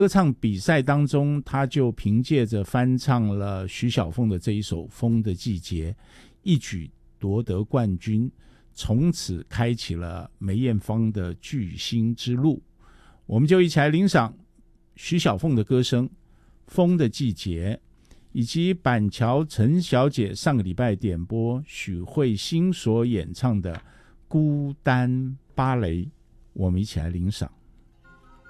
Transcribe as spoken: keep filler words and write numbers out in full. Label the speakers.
Speaker 1: 歌唱比赛当中，他就凭借着翻唱了徐小凤的这一首《风的季节》，一举夺得冠军，从此开启了梅艳芳的巨星之路。我们就一起来欣赏徐小凤的歌声《风的季节》，以及板桥陈小姐上个礼拜点播许慧欣所演唱的《孤单芭蕾》，我们一起来欣赏。